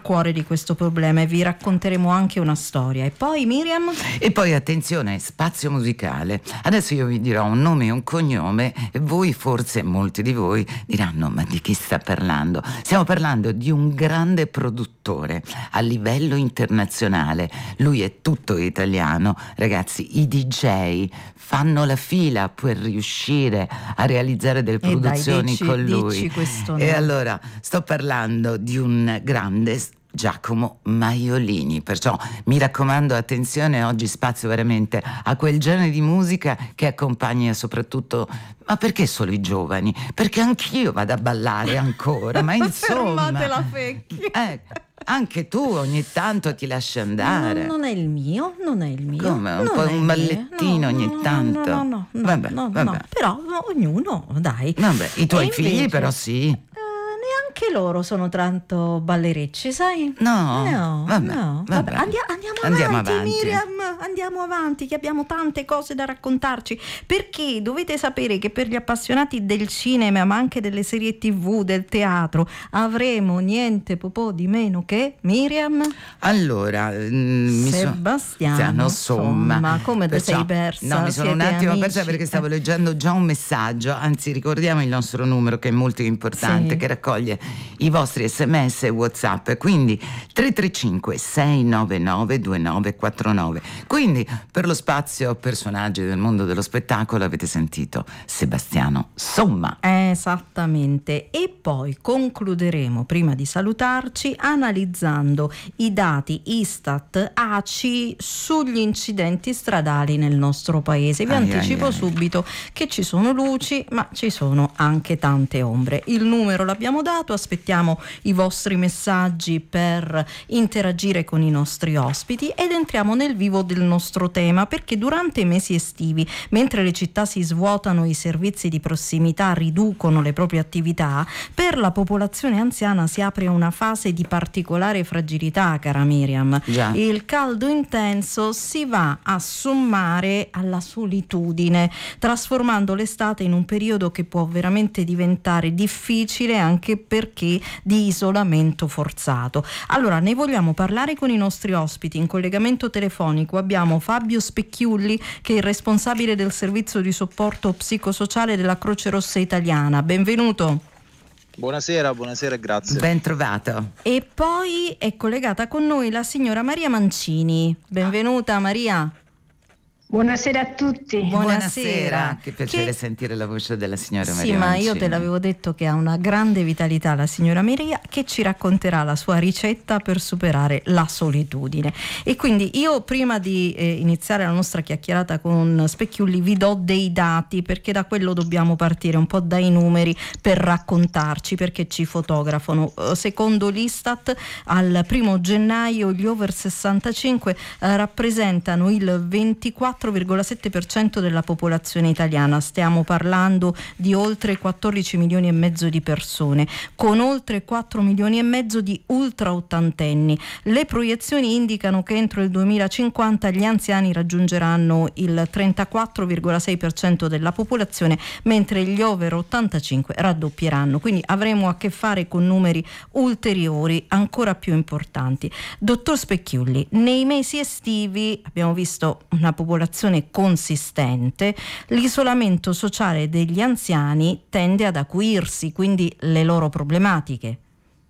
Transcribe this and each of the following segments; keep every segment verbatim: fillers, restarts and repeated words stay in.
cuore di questo problema e vi racconteremo anche una storia. E poi Miriam? E poi attenzione, spazio musicale. Adesso io vi dirò un nome e un cognome e voi, forse molti di voi, diranno: ma di chi sta parlando? Stiamo parlando di un grande produttore a livello internazionale. Lui è tutto italiano. Ragazzi, i D J fanno la fila per riuscire a realizzare delle produzioni dai, dici, con lui. dici questo e no. allora sto parlando di un grande Giacomo Maiolini, perciò mi raccomando, attenzione, oggi spazio veramente a quel genere di musica che accompagna soprattutto, ma perché solo i giovani? Perché anch'io vado a ballare ancora, ma insomma fermate la fecchi. Eh, anche tu ogni tanto ti lasci andare. No, non è il mio, non è il mio. Come? Un non po' è un il ballettino mio. ogni No, no, tanto? No, no, no, vabbè, no, vabbè. no. Però no, ognuno, dai. Vabbè, i tuoi E figli invece, però sì. Neanche loro sono tanto ballerecci, sai? No, no, vabbè, no. vabbè. Andia- andiamo, Andiamo avanti, avanti. Miriam, andiamo avanti, che abbiamo tante cose da raccontarci. Perché dovete sapere che per gli appassionati del cinema, ma anche delle serie tivù, del teatro, avremo niente po' po' di meno che Miriam. Allora, mm, mi Sebastiano, insomma, insomma, come te perciò, sei persa? No, mi sono un Siete attimo amici? persa perché stavo Eh. leggendo già un messaggio. Anzi, ricordiamo il nostro numero, che è molto importante, Sì. che raccoglie i vostri sms e WhatsApp, quindi tre tre cinque sei nove nove due nove quattro nove. Quindi per lo spazio personaggi del mondo dello spettacolo avete sentito Sebastiano Somma. Esattamente. E poi concluderemo, prima di salutarci, analizzando i dati Istat A C I sugli incidenti stradali nel nostro paese. Vi Ai, anticipo ai, ai. subito che ci sono luci, ma ci sono anche tante ombre. Il numero l'abbiamo dato, aspettiamo i vostri messaggi per interagire con i nostri ospiti ed entriamo nel vivo del nostro tema, perché durante i mesi estivi, mentre le città si svuotano, i servizi di prossimità riducono le proprie attività, per la popolazione anziana si apre una fase di particolare fragilità, cara Miriam. Già. Il caldo intenso si va a sommare alla solitudine, trasformando l'estate in un periodo che può veramente diventare difficile, anche perché di isolamento forzato. Allora, ne vogliamo parlare con i nostri ospiti. In collegamento telefonico abbiamo Fabio Specchiulli, che è il responsabile del servizio di supporto psicosociale della Croce Rossa Italiana. Benvenuto. Buonasera, buonasera e grazie. Ben trovato. E poi è collegata con noi la signora Maria Mancini. Benvenuta Maria. Buonasera a tutti. Buonasera. Che piacere Che- sentire la voce della signora Sì, Maria ma Mancini. io te l'avevo detto che ha una grande vitalità la signora Maria, che ci racconterà la sua ricetta per superare la solitudine. E quindi io, prima di eh, iniziare la nostra chiacchierata con Specchiulli, vi do dei dati, perché da quello dobbiamo partire, un po' dai numeri, per raccontarci, perché ci fotografano. Eh, Secondo l'Istat, al primo gennaio gli over sessantacinque eh, rappresentano il ventiquattro virgola sette per cento della popolazione italiana. Stiamo parlando di oltre quattordici milioni e mezzo di persone, con oltre quattro milioni e mezzo di ultra ottantenni. Le proiezioni indicano che entro il duemilacinquanta gli anziani raggiungeranno il trentaquattro virgola sei per cento della popolazione, mentre gli over ottantacinque raddoppieranno. Quindi avremo a che fare con numeri ulteriori ancora più importanti. Dottor Specchiulli, nei mesi estivi abbiamo visto una popolazione consistente, l'isolamento sociale degli anziani tende ad acuirsi, quindi le loro problematiche.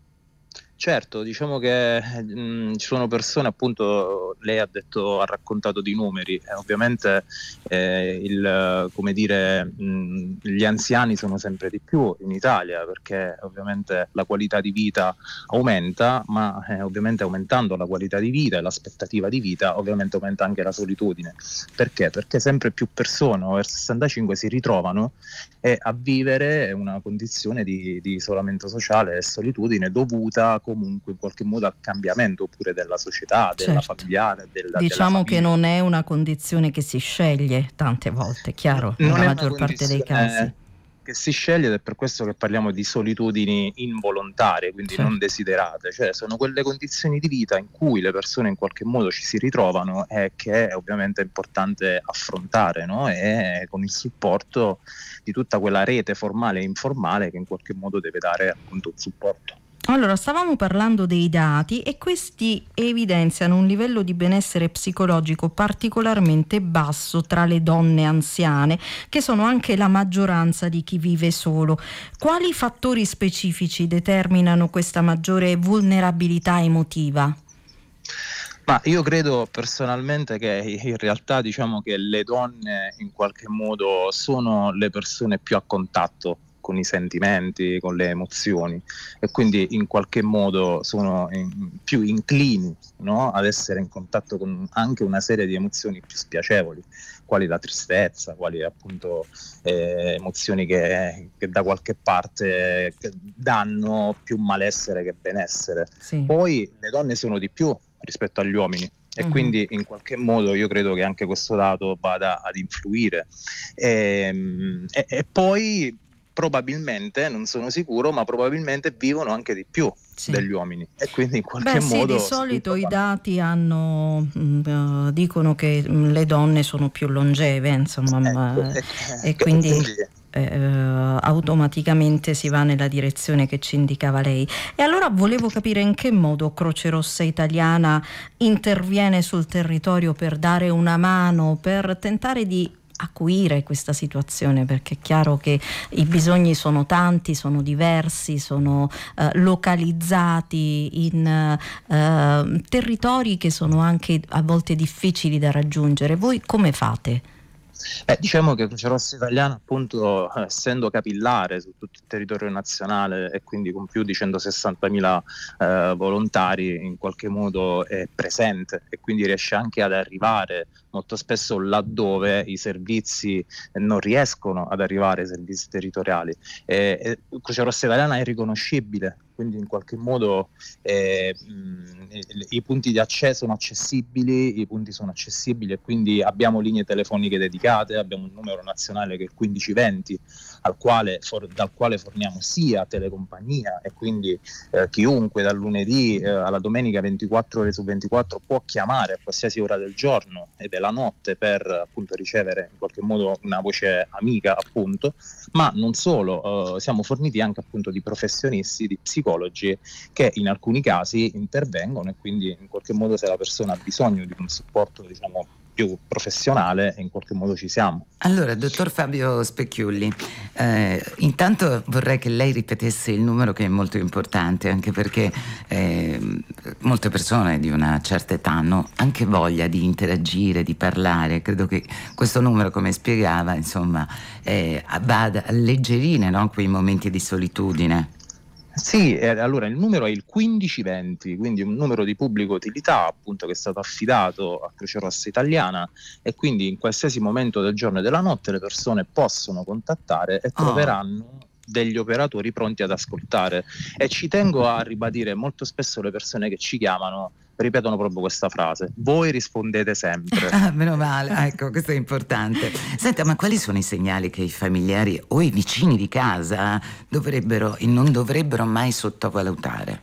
Certo, diciamo che mh, ci sono persone, appunto, lei ha detto, ha raccontato di numeri, eh, ovviamente eh, il, come dire, mh, gli anziani sono sempre di più in Italia, perché ovviamente la qualità di vita aumenta, ma eh, ovviamente aumentando la qualità di vita e l'aspettativa di vita, ovviamente aumenta anche la solitudine. Perché? Perché sempre più persone over sessantacinque si ritrovano eh, a vivere una condizione di, di isolamento sociale e solitudine dovuta comunque in qualche modo al cambiamento pure della società, della Certo. familiare, della, Diciamo della che non è una condizione che si sceglie tante volte, chiaro, non nella è una maggior parte dei casi. condizione che si sceglie, ed è per questo che parliamo di solitudini involontarie, quindi Certo. non desiderate, cioè sono quelle condizioni di vita in cui le persone in qualche modo ci si ritrovano e che è ovviamente importante affrontare, no? E con il supporto di tutta quella rete formale e informale che in qualche modo deve dare appunto un supporto. Allora, stavamo parlando dei dati e questi evidenziano un livello di benessere psicologico particolarmente basso tra le donne anziane, che sono anche la maggioranza di chi vive solo. Quali fattori specifici determinano questa maggiore vulnerabilità emotiva? Ma io credo personalmente che in realtà diciamo che le donne in qualche modo sono le persone più a contatto con i sentimenti, con le emozioni, e quindi in qualche modo sono in, più inclini, no? Ad essere in contatto con anche una serie di emozioni più spiacevoli, quali la tristezza, quali appunto eh, emozioni che, che da qualche parte danno più malessere che benessere. Sì. Poi le donne sono di più rispetto agli uomini. E uh-huh. quindi in qualche modo io credo che anche questo dato vada ad influire. E, e, e poi probabilmente, non sono sicuro, ma probabilmente vivono anche di più sì. degli uomini, e quindi in qualche Beh, modo... Sì, di solito i dati hanno, uh, dicono che le donne sono più longeve, insomma, ecco, ma, ecco, e quindi... quindi... Eh, automaticamente si va nella direzione che ci indicava lei. E allora volevo capire in che modo Croce Rossa Italiana interviene sul territorio per dare una mano, per tentare di acuire questa situazione, perché è chiaro che i bisogni sono tanti, sono diversi, sono eh, localizzati in eh, territori che sono anche a volte difficili da raggiungere. Voi come fate? Beh, diciamo che Croce Rossa Italiana, appunto, essendo capillare su tutto il territorio nazionale e quindi con più di centosessantamila eh, volontari, in qualche modo è presente, e quindi riesce anche ad arrivare molto spesso laddove i servizi non riescono ad arrivare, i servizi territoriali. E, e Croce Rossa Italiana è riconoscibile, quindi in qualche modo eh, mh, i punti di accesso sono accessibili, i punti sono accessibili e quindi abbiamo linee telefoniche dedicate, abbiamo un numero nazionale che è il quindici venti, al quale for- dal quale forniamo sia telecompagnia, e quindi eh, chiunque dal lunedì eh, alla domenica ventiquattro ore su ventiquattro può chiamare a qualsiasi ora del giorno e della notte per appunto ricevere in qualche modo una voce amica, appunto. Ma non solo, eh, siamo forniti anche appunto di professionisti, di psicologi che in alcuni casi intervengono, e quindi in qualche modo se la persona ha bisogno di un supporto, diciamo, più professionale, in qualche modo ci siamo. Allora, dottor Fabio Specchiulli, eh, intanto vorrei che lei ripetesse il numero, che è molto importante, anche perché eh, molte persone di una certa età hanno anche voglia di interagire, di parlare. Credo che questo numero, come spiegava, insomma, eh, vada a alleggerire, no, quei momenti di solitudine. Sì, eh, allora il numero è il quindici venti, quindi un numero di pubblica utilità, appunto, che è stato affidato a Croce Rossa Italiana, e quindi in qualsiasi momento del giorno e della notte le persone possono contattare e troveranno oh. degli operatori pronti ad ascoltare. E ci tengo a ribadire, molto spesso le persone che ci chiamano ripetono proprio questa frase: voi rispondete sempre. Ah, meno male, ecco, questo è importante. Senta, ma quali sono i segnali che i familiari o i vicini di casa dovrebbero e non dovrebbero mai sottovalutare?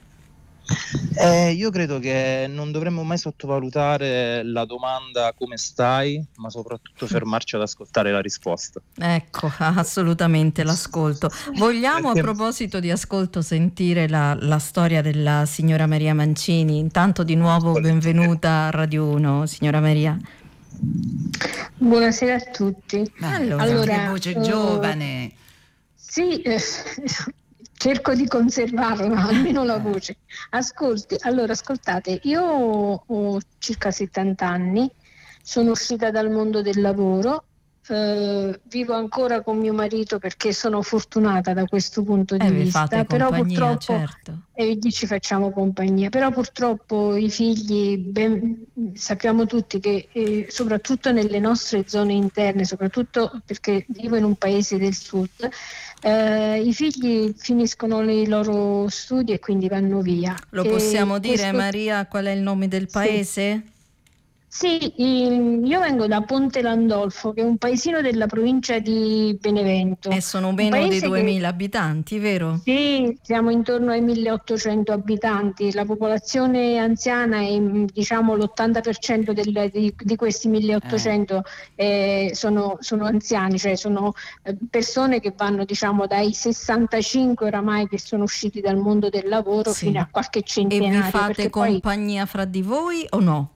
Eh, io credo che non dovremmo mai sottovalutare la domanda "come stai?", ma soprattutto fermarci ad ascoltare la risposta. Ecco, assolutamente l'ascolto. Vogliamo, Perché... a proposito di ascolto, sentire la, la storia della signora Maria Mancini. Intanto di nuovo benvenuta a Radio uno, signora Maria. Buonasera a tutti. Allora, allora che voce uh, giovane. Sì, eh, cerco di conservarla, almeno la voce. Ascolti, allora ascoltate, io ho circa settanta anni, sono uscita dal mondo del lavoro, eh, vivo ancora con mio marito perché sono fortunata da questo punto di eh, vista, vi fate però compagnia, purtroppo certo. E gli ci facciamo compagnia, però purtroppo i figli, ben, sappiamo tutti che eh, soprattutto nelle nostre zone interne, soprattutto perché vivo in un paese del sud, eh, i figli finiscono i loro studi e quindi vanno via. Lo e possiamo dire, questo... Maria, qual è il nome del paese? Sì. Sì, io vengo da Ponte Landolfo, che è un paesino della provincia di Benevento. E sono meno di duemila che... abitanti, vero? Sì, siamo intorno ai milleottocento abitanti. La popolazione anziana è, diciamo, l'ottanta per cento del, di, di questi milleottocento eh. eh, sono, sono anziani, cioè sono persone che vanno, diciamo, dai sessantacinque oramai, che sono usciti dal mondo del lavoro, sì, fino a qualche centenario. E vi fate compagnia poi... fra di voi o no?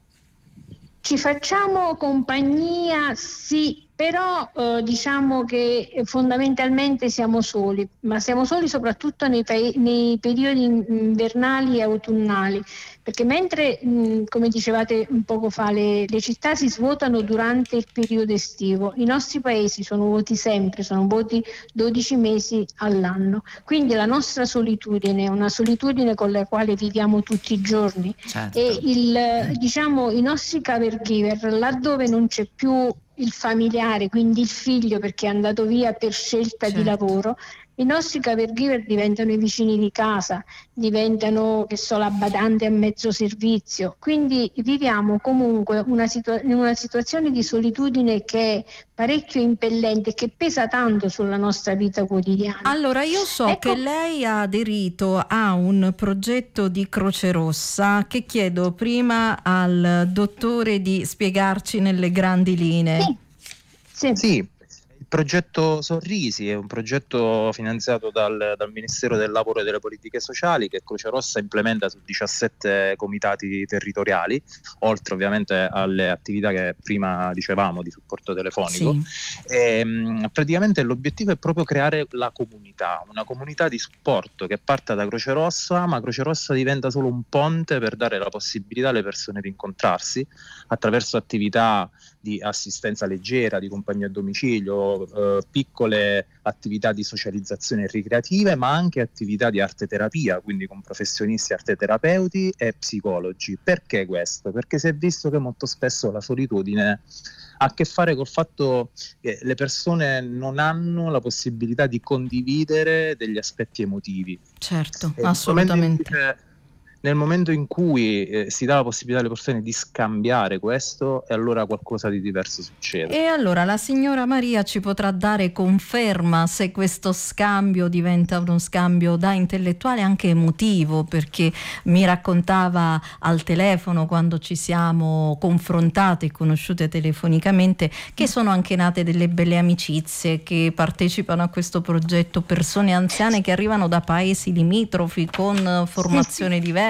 Ci facciamo compagnia, sì, però eh, diciamo che fondamentalmente siamo soli, ma siamo soli soprattutto nei, pe- nei periodi invernali e autunnali, perché mentre, mh, come dicevate un poco fa, le, le città si svuotano durante il periodo estivo, i nostri paesi sono vuoti sempre, sono vuoti dodici mesi all'anno, quindi la nostra solitudine è una solitudine con la quale viviamo tutti i giorni. Certo. E il, diciamo, i nostri caregiver, laddove non c'è più il familiare, quindi il figlio perché è andato via per scelta, certo, di lavoro, i nostri caregiver diventano i vicini di casa, diventano, che so, la badante a mezzo servizio, quindi viviamo comunque una situa- in una situazione di solitudine che è parecchio impellente, che pesa tanto sulla nostra vita quotidiana. Allora, io so ecco... che lei ha aderito a un progetto di Croce Rossa che chiedo prima al dottore di spiegarci nelle grandi linee. Sì, sì. sì. Il progetto Sorrisi è un progetto finanziato dal, dal Ministero del Lavoro e delle Politiche Sociali, che Croce Rossa implementa su diciassette comitati territoriali, oltre ovviamente alle attività che prima dicevamo di supporto telefonico. Sì. E, praticamente l'obiettivo è proprio creare la comunità, una comunità di supporto che parta da Croce Rossa, ma Croce Rossa diventa solo un ponte per dare la possibilità alle persone di incontrarsi attraverso attività di assistenza leggera, di compagnia a domicilio, eh, piccole attività di socializzazione ricreative, ma anche attività di arte terapia, quindi con professionisti arteterapeuti e psicologi. Perché questo? Perché si è visto che molto spesso la solitudine ha a che fare col fatto che le persone non hanno la possibilità di condividere degli aspetti emotivi. Certo, e assolutamente. Nel momento in cui eh, si dà la possibilità alle persone di scambiare questo, e allora qualcosa di diverso succede. E allora la signora Maria ci potrà dare conferma se questo scambio diventa uno scambio da intellettuale anche emotivo, perché mi raccontava al telefono, quando ci siamo confrontate e conosciute telefonicamente, che sono anche nate delle belle amicizie, che partecipano a questo progetto persone anziane che arrivano da paesi limitrofi con formazione diversa.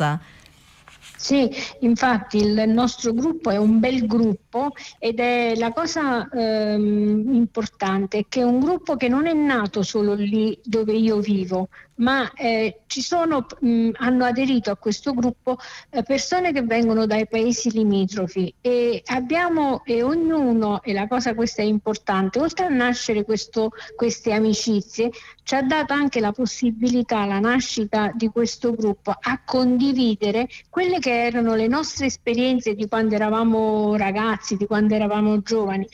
Sì, infatti il nostro gruppo è un bel gruppo, ed è la cosa ehm, importante, che è un gruppo che non è nato solo lì dove io vivo, ma eh, ci sono, mh, hanno aderito a questo gruppo eh, persone che vengono dai paesi limitrofi, e abbiamo, e ognuno, e la cosa questa è importante, oltre a nascere questo, queste amicizie, ci ha dato anche la possibilità, la nascita di questo gruppo, a condividere quelle che erano le nostre esperienze di quando eravamo ragazzi, di quando eravamo giovani,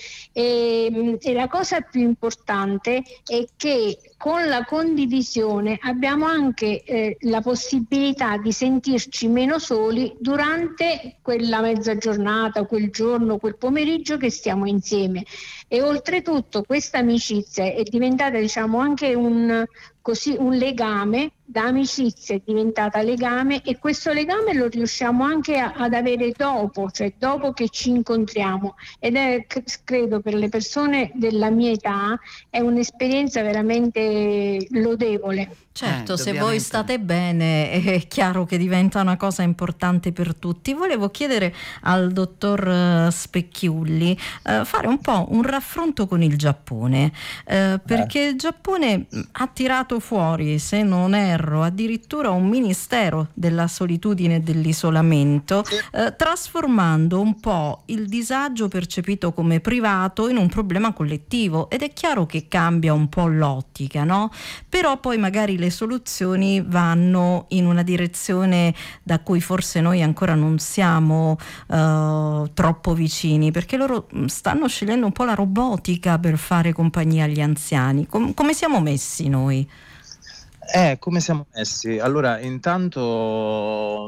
e, e la cosa più importante è che con la condivisione abbiamo anche eh, la possibilità di sentirci meno soli durante quella mezza giornata, quel giorno, quel pomeriggio che stiamo insieme. E oltretutto questa amicizia è diventata, diciamo, anche un, così, un legame, da amicizia è diventata legame, e questo legame lo riusciamo anche a, ad avere dopo, cioè dopo che ci incontriamo, ed è, credo, per le persone della mia età è un'esperienza veramente lodevole. Certo, Eh, se dobbiamo voi entrare. state bene è chiaro che diventa una cosa importante per tutti. Volevo chiedere al dottor eh, Specchiulli eh, fare un po' un raffronto con il Giappone, eh, perché il Giappone mh, ha tirato fuori, se non erro, addirittura un ministero della solitudine e dell'isolamento, eh, trasformando un po' il disagio percepito come privato in un problema collettivo, ed è chiaro che cambia un po' l'ottica, no? Però poi magari le soluzioni vanno in una direzione da cui forse noi ancora non siamo uh, troppo vicini, perché loro stanno scegliendo un po' la robotica per fare compagnia agli anziani. Com- come siamo messi noi? Eh, come siamo messi? Allora, intanto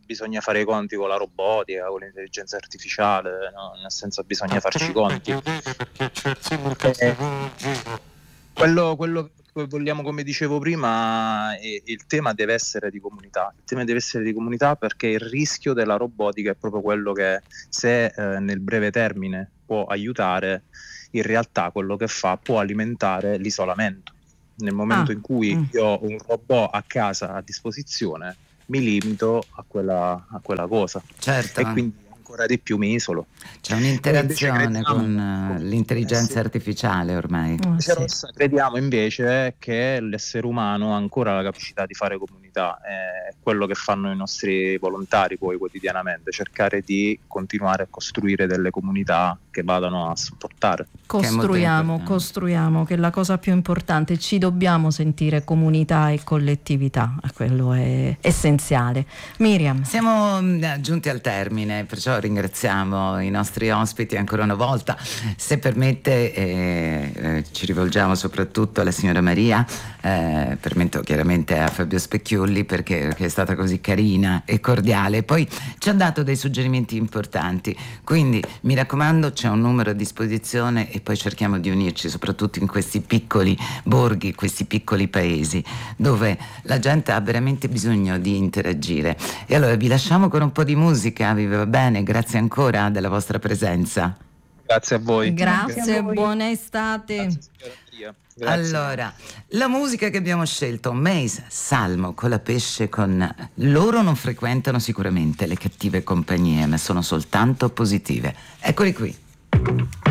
bisogna fare i conti con la robotica, con l'intelligenza artificiale, no? Nel senso bisogna farci i conti. Eh, quello, quello che vogliamo, come dicevo prima, è, il tema deve essere di comunità. Il tema deve essere di comunità perché il rischio della robotica è proprio quello che, se eh, nel breve termine può aiutare, in realtà quello che fa può alimentare l'isolamento. Nel momento ah, in cui mm. io ho un robot a casa a disposizione, mi limito a quella, a quella cosa. Certo. E quindi ancora di più mi isolo. C'è un'interazione crediamo, con uh, l'intelligenza eh sì. artificiale ormai. Oh, sì. Crediamo invece che l'essere umano ha ancora la capacità di fare comunità, è quello che fanno i nostri volontari poi quotidianamente, cercare di continuare a costruire delle comunità che vadano a supportare. Costruiamo, che costruiamo, che è la cosa più importante, ci dobbiamo sentire comunità e collettività, quello è essenziale. Miriam. Siamo giunti al termine, perciò ringraziamo i nostri ospiti ancora una volta. Se permette eh, eh, ci rivolgiamo soprattutto alla signora Maria, eh, permetto chiaramente a Fabio Specchiulli perché, perché è stata così carina e cordiale, poi ci ha dato dei suggerimenti importanti, quindi mi raccomando c'è un numero a disposizione e poi cerchiamo di unirci soprattutto in questi piccoli borghi, questi piccoli paesi dove la gente ha veramente bisogno di interagire. E allora vi lasciamo con un po' di musica, vi va bene? Grazie ancora della vostra presenza. Grazie a voi. Grazie, Grazie a voi. Buona estate. Grazie, Grazie. Allora, la musica che abbiamo scelto, Mace, Salmo, Colapesce, con loro non frequentano sicuramente le cattive compagnie, ma sono soltanto positive. Eccoli qui.